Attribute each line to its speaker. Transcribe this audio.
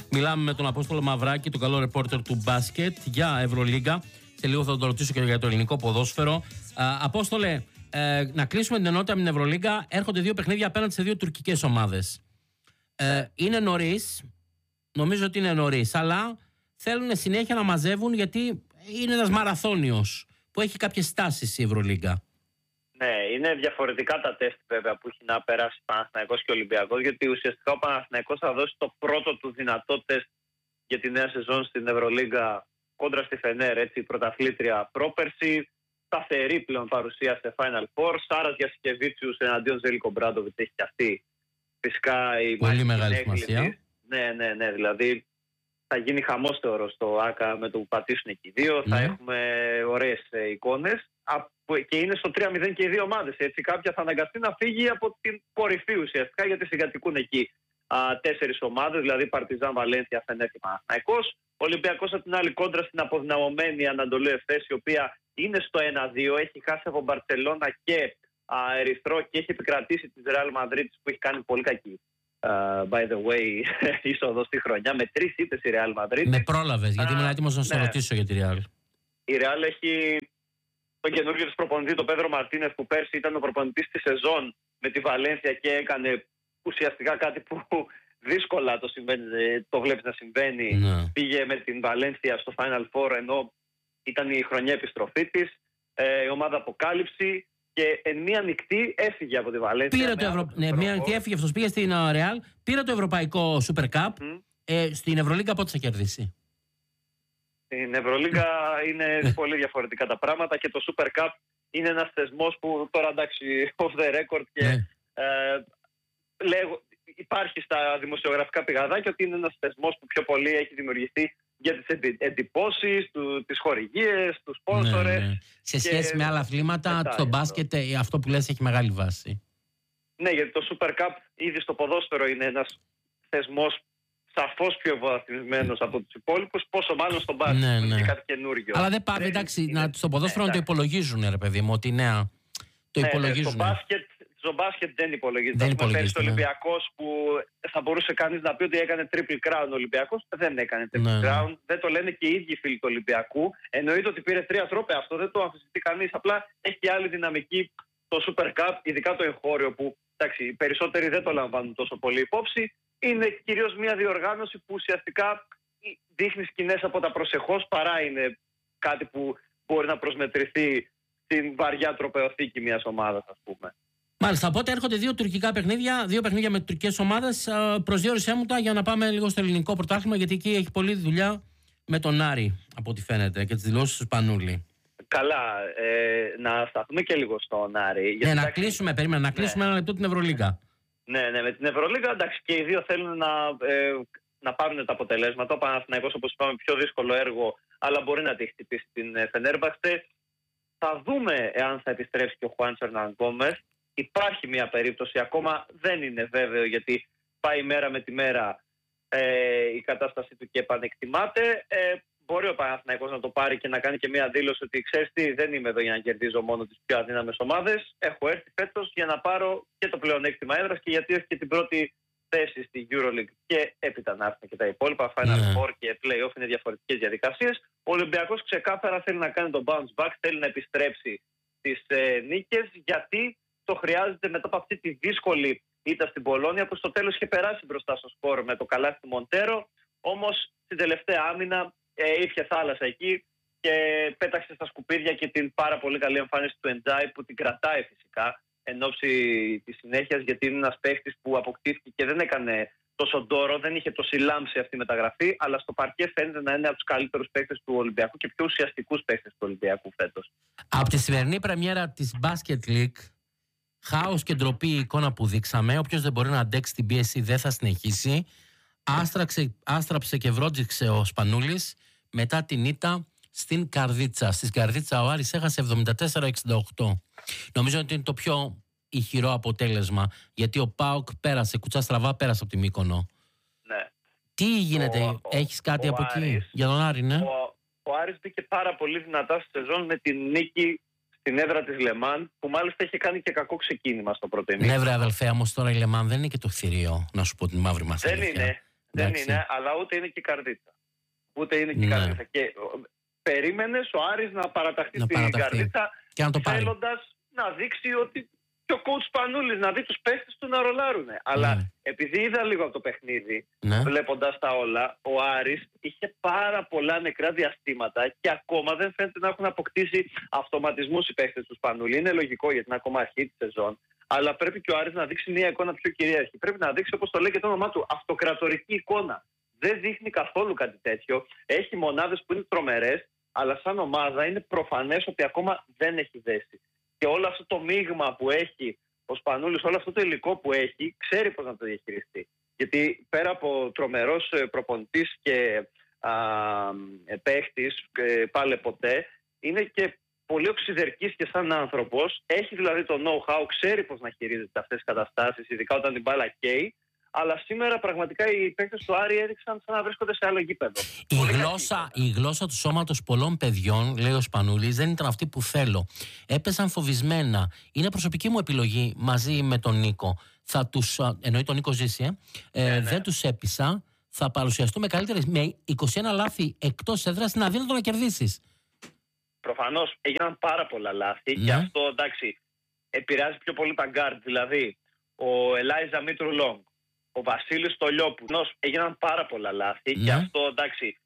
Speaker 1: Μιλάμε με τον Απόστολο Μαυράκη, τον καλό ρεπόρτερ του μπάσκετ, για Ευρωλίγκα. Σε λίγο θα τον ρωτήσω και για το ελληνικό ποδόσφαιρο. Απόστολε, να κλείσουμε την ενότητα με την Ευρωλίγκα. Έρχονται δύο παιχνίδια απέναντι σε δύο τουρκικές ομάδες. Είναι νωρίς, νομίζω ότι είναι νωρίς, αλλά θέλουν συνέχεια να μαζεύουν, γιατί είναι ένας μαραθώνιος που έχει κάποιες στάσεις η Ευρωλίγκα.
Speaker 2: Ναι, είναι διαφορετικά τα τεστ βέβαια που έχει να περάσει Παναθηναϊκός και Ολυμπιακός, γιατί ουσιαστικά ο Παναθηναϊκός θα δώσει το πρώτο του δυνατό τεστ για τη νέα σεζόν στην Ευρωλίγκα κόντρα στη Φενέρ, έτσι, πρωταθλήτρια πρόπερση, σταθερή πλέον παρουσία σε Final Four. Σάρας Γιασικεβίτσιους εναντίον Ζέλικο Μπράντοβιτς έχει και αυτή φυσικά η
Speaker 1: πολύ μεγάλη σημασία.
Speaker 2: Ναι, δηλαδή θα γίνει χαμός θεωρώ στο ΆΚΑ με το που πατήσουν εκεί οι δύο. Θα έχουμε ωραίες εικόνες. Και είναι στο 3-0 και οι δύο ομάδες. Έτσι, κάποια θα αναγκαστεί να φύγει από την κορυφή ουσιαστικά, γιατί συγκατοικούν εκεί 4 ομάδες, δηλαδή Παρτιζάν, Βαλένθια, Φενέρ και Παναθηναϊκός. Ο Ολυμπιακός από την άλλη κόντρα στην αποδυναμωμένη Ανατολή Εφές, η οποία είναι στο 1-2, έχει χάσει από Μπαρτσελώνα και Ερυθρό και έχει επικρατήσει τη Ρεάλ Μαδρίτης που έχει κάνει πολύ κακή. By the way, είσοδο στη χρονιά με 3 ήττες η Ρεάλ Μαδρίτη.
Speaker 1: Με πρόλαβες, γιατί ήμουν έτοιμος να σε ρωτήσω για τη Ρεάλ.
Speaker 2: Η Ρεάλ έχει τον καινούργιο της προπονητή, τον Πέδρο Μαρτίνες, που πέρσι ήταν ο προπονητής της σεζόν με τη Βαλένθια και έκανε ουσιαστικά κάτι που δύσκολα το βλέπεις να συμβαίνει.
Speaker 1: Ναι.
Speaker 2: Πήγε με την Βαλένθια στο Final Four, ενώ ήταν η χρονιά επιστροφή της. Η ομάδα αποκάλυψη. Και εν μία νυχτή έφυγε από τη Βαλένθια.
Speaker 1: Μία νυχτή έφυγε, αυτός πήγε στην Ρεάλ, πήρε το Ευρωπαϊκό Super Cup. Στην Ευρωλίγκα πότε θα κερδίσει?
Speaker 2: Στην Ευρωλίγκα είναι πολύ διαφορετικά τα πράγματα και το Super Cup είναι ένας θεσμός που τώρα, εντάξει, off the record και υπάρχει στα δημοσιογραφικά πηγαδάκια ότι είναι ένας θεσμός που πιο πολύ έχει δημιουργηθεί για τις εντυπώσεις, τις χορηγίες, τους σπόνσορες.
Speaker 1: Ναι. Σε σχέση με άλλα αθλήματα, στο μπάσκετ αυτό που λες έχει μεγάλη βάση.
Speaker 2: Ναι, γιατί το Super Cup ήδη στο ποδόσφαιρο είναι ένας θεσμός σαφώς πιο ευαθμισμένος από τους υπόλοιπους, πόσο μάλλον στον μπάσκετ, που είναι κάτι καινούργιο.
Speaker 1: Αλλά δεν πάει, εντάξει, στο ποδόσφαιρο να το υπολογίζουν, ρε παιδί μου, ότι το υπολογίζουν.
Speaker 2: Στο μπάσκετ δεν υπολογίζεται. Πέρσι ο Ολυμπιακός, που θα μπορούσε κανείς να πει ότι έκανε triple crown ο Ολυμπιακός, δεν έκανε triple crown. Δεν το λένε και οι ίδιοι φίλοι του Ολυμπιακού. Εννοείται ότι πήρε 3 τρόπαια, αυτό δεν το αμφισβητεί κανείς. Απλά έχει και άλλη δυναμική το Super Cup, ειδικά το εγχώριο, που εντάξει, οι περισσότεροι δεν το λαμβάνουν τόσο πολύ υπόψη. Είναι κυρίως μια διοργάνωση που ουσιαστικά δείχνει σκηνές από τα προσεχώς, παρά είναι κάτι που μπορεί να προσμετρηθεί στην βαριά τροπεοθήκη μιας ομάδας, ας πούμε.
Speaker 1: Μάλιστα, οπότε έρχονται δύο τουρκικά παιχνίδια, δύο παιχνίδια με τουρκικές ομάδες. Προσδιορίσέ μου τα για να πάμε λίγο στο ελληνικό πρωτάθλημα, γιατί εκεί έχει πολλή δουλειά με τον Άρη, από ό,τι φαίνεται, και τις δηλώσεις του Σπανούλη.
Speaker 2: Καλά, να σταθούμε και λίγο στον Άρη.
Speaker 1: Ναι, να κλείσουμε, να κλείσουμε ένα λεπτό την Ευρωλίγκα.
Speaker 2: Ναι, με την Ευρωλίγκα, εντάξει, και οι δύο θέλουν να πάρουν τα αποτελέσματα. Ο Παναθηναϊκός, όπως είπαμε, πιο δύσκολο έργο, αλλά μπορεί να τη χτυπήσει την Φενέρμπαχτσε. Θα δούμε εάν θα επιστρέψει και ο Χουάν Ερνάν Γκόμες. Υπάρχει μια περίπτωση, ακόμα δεν είναι βέβαιο, γιατί πάει μέρα με τη μέρα η κατάστασή του και επανεκτιμάται. Μπορεί ο Παναθηναϊκός να το πάρει και να κάνει και μια δήλωση ότι, ξέρεις τι, δεν είμαι εδώ για να κερδίζω μόνο τις πιο αδύναμες ομάδες. Έχω έρθει φέτος για να πάρω και το πλεονέκτημα έδρας, και γιατί όχι και την πρώτη θέση στη EuroLeague, και έπειτα να έρθουν και τα υπόλοιπα. Final Four και Play-off είναι διαφορετικές διαδικασίες. Ο Ολυμπιακός ξεκάθαρα θέλει να κάνει το bounce back, θέλει να επιστρέψει στις νίκες, γιατί το χρειάζεται μετά από αυτή τη δύσκολη ήττα στην Πολόνια, που στο τέλος είχε περάσει μπροστά στο σκορ με το καλάθι του Μοντέρο. Όμως στην τελευταία άμυνα ήπια θάλασσα εκεί και πέταξε στα σκουπίδια και την πάρα πολύ καλή εμφάνιση του Εντζάι, που την κρατάει φυσικά εν ώψη της συνέχειας, γιατί είναι ένας παίχτης που αποκτήθηκε και δεν έκανε τόσο ντόρο, δεν είχε τόση λάμψη αυτή η μεταγραφή, αλλά στο παρκέ φαίνεται να είναι από τους καλύτερους παίχτες του Ολυμπιακού και πιο ουσιαστικούς παίχτες του Ολυμπιακού φέτος. Από
Speaker 1: τη σημερινή πρεμιέρα της Basket League, χάος και ντροπή η εικόνα που δείξαμε. Όποιος δεν μπορεί να αντέξει την πίεση δεν θα συνεχίσει. Άστραψε και βρόντιξε ο Σπανούλης μετά την ήττα στην Καρδίτσα. Στην Καρδίτσα ο Άρης έχασε 74-68. Νομίζω ότι είναι το πιο ηχηρό αποτέλεσμα, γιατί ο ΠΑΟΚ πέρασε, κουτσά στραβά πέρασε από τη Μύκονο.
Speaker 2: Ναι.
Speaker 1: Τι γίνεται, έχεις κάτι από εκεί
Speaker 2: Άρης,
Speaker 1: για τον Άρη, ναι?
Speaker 2: Ο Άρης μπήκε πάρα πολύ δυνατά στη σεζόν με την νίκη στην έδρα της Λεμάν, που μάλιστα είχε κάνει και κακό ξεκίνημα στο πρώτο ημίχρονο.
Speaker 1: Ναι, βρε αδελφέ, όμως τώρα η Λεμάν δεν είναι και το θηρίο, να σου πω την μαύρη μας αλήθεια.
Speaker 2: Δεν είναι. Δεν είναι, αλλά ούτε είναι και η καρδίτσα. Ούτε είναι και η καρδίτσα. Και περίμενες ο Άρης να παραταχθεί στην καρδίτσα, θέλοντας να δείξει ότι και ο coach Σπανούλης να δει τους παίχτες του να ρολάρουνε. Αλλά επειδή είδα λίγο από το παιχνίδι, βλέποντας τα όλα, ο Άρης είχε πάρα πολλά νεκρά διαστήματα και ακόμα δεν φαίνεται να έχουν αποκτήσει αυτοματισμούς οι παίχτες του Σπανούλη. Είναι λογικό γιατί είναι ακόμα αρχή της σεζόν. Αλλά πρέπει και ο Άρης να δείξει μια εικόνα πιο κυρίαρχη. Πρέπει να δείξει, όπως το λέει και το όνομά του, αυτοκρατορική εικόνα. Δεν δείχνει καθόλου κάτι τέτοιο. Έχει μονάδες που είναι τρομερές, αλλά σαν ομάδα είναι προφανές ότι ακόμα δεν έχει δέσει. Και όλο αυτό το μείγμα που έχει ο Σπανούλης, όλο αυτό το υλικό που έχει, ξέρει πώς να το διαχειριστεί. Γιατί πέρα από τρομερός προπονητής και παίχτης, πάλε ποτέ, είναι και πολύ οξυδερκής και σαν άνθρωπος. Έχει δηλαδή το know-how, ξέρει πώς να χειρίζεται αυτές τις καταστάσεις, ειδικά όταν την μπάλα καίει. Αλλά σήμερα πραγματικά οι παίκτες του Άρη έδειξαν σαν να βρίσκονται σε άλλο γήπεδο.
Speaker 1: Η γλώσσα του σώματος πολλών παιδιών, λέει ο Σπανούλης, δεν ήταν αυτή που θέλω. Έπεσαν φοβισμένα. Είναι προσωπική μου επιλογή μαζί με τον Νίκο. Εννοεί τον Νίκο Ζήση, δεν τους έπεισα. Θα παρουσιαστούμε καλύτερες. Με 21 λάθη εκτός έδρας είναι αδύνατο να κερδίσεις.
Speaker 2: Προφανώς έγιναν πάρα πολλά λάθη και αυτό εντάξει επηρεάζει πιο πολύ τα γκάρτ. Δηλαδή ο Ελάιζα Μήτρου Λόγκ, ο Βασίλης Στολιόπουλος, έγιναν πάρα πολλά λάθη και αυτό εντάξει